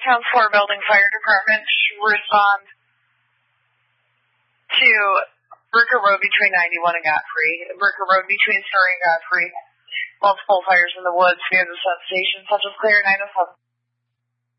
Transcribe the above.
Town 4 Building Fire Department respond to Bricker Road between 91 and Godfrey, Bricker Road between Surrey and Godfrey. Multiple fires in the woods near the substation, such as Clear 907.